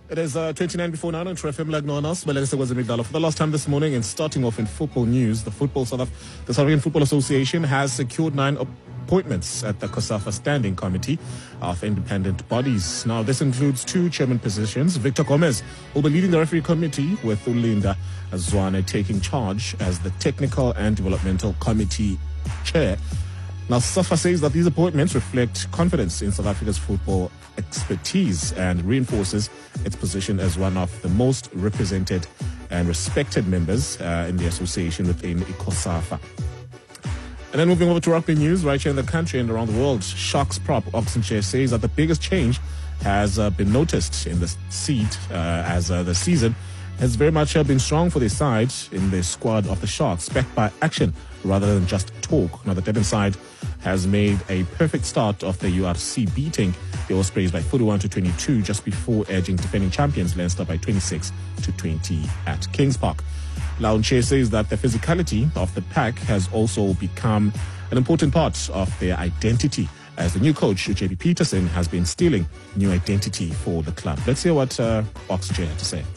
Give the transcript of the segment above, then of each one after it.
It is 29 before 9 on True FM Lagnonas. For the last time this morning, and starting off in football news, the South African Football Association has secured 9 appointments at the COSAFA Standing Committee of Independent Bodies. Now, this includes 2 chairman positions. Victor Gomez will be leading the referee committee, with Ulinda Zwane taking charge as the Technical and Developmental Committee chair. Now, SAFA says that these appointments reflect confidence in South Africa's football expertise and reinforces its position as one of the most represented and respected members in the association within COSAFA. And then moving over to rugby news, right here in the country and around the world, Sharks prop Oxenchair says that the biggest change has been noticed in the seed as the season has very much been strong for their side in the squad of the Sharks, backed by action rather than just talk. Now, the Durban side has made a perfect start of the URC, beating the Ospreys by 41-22 just before edging defending champions Leinster by 26-20 at Kings Park. Launche says that the physicality of the pack has also become an important part of their identity, as the new coach, JP Peterson, has been stealing new identity for the club. Let's hear what Oxenchair had to say.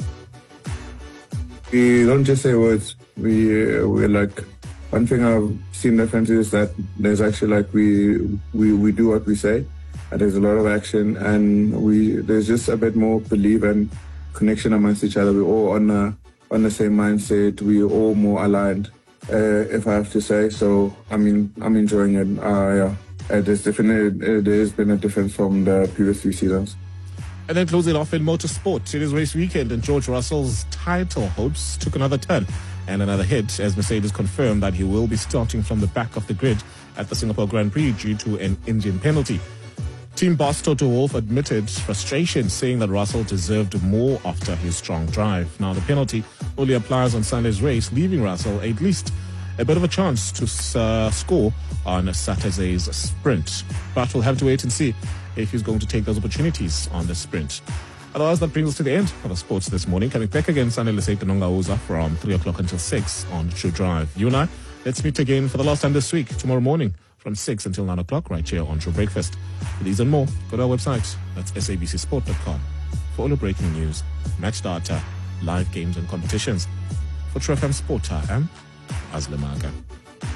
We don't just say words. We're like, one thing I've seen difference is that there's actually like we do what we say, and there's a lot of action, and there's just a bit more belief and connection amongst each other. We're all on the same mindset. We're all more aligned, if I have to say. So I'm enjoying it. Yeah, there's been a difference from the previous few seasons. And then closing off in motorsport, it is race weekend, and George Russell's title hopes took another turn and another hit as Mercedes confirmed that he will be starting from the back of the grid at the Singapore Grand Prix due to an engine penalty. Team boss Toto Wolff admitted frustration, saying that Russell deserved more after his strong drive. Now, the penalty only applies on Sunday's race, leaving Russell at least a bit of a chance to score on Saturday's sprint. But we'll have to wait and see if he's going to take those opportunities on the sprint. Otherwise, that brings us to the end of the sports this morning. Coming back again Sunday, Lesate Nongauza from 3 o'clock until 6 on True Drive. You and I, let's meet again for the last time this week, tomorrow morning from 6 until 9 o'clock, right here on True Breakfast. For these and more, go to our website. That's sabcsport.com for all the breaking news, match data, live games and competitions. For True FM Sport, I am Azlemaga.